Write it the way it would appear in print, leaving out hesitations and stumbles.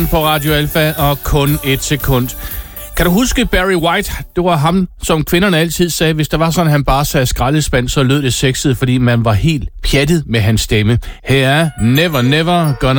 på Radio Alpha, og kun et sekund. Kan du huske Barry White? Det var ham, som kvinderne altid sagde, hvis der var sådan, han bare sagde skraldespand, så lød det sexet, fordi man var helt pjattet med hans stemme. Her er Never Never Gonna